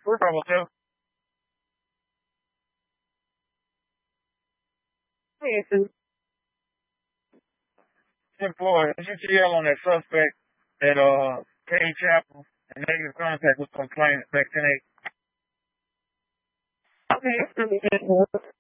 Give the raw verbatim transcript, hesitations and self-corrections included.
We're trouble too. Hey, Ethan. ten four, S U T L on that suspect at uh Cade Chapel and negative contact with complainant back ten eight. Okay, it's gonna be good.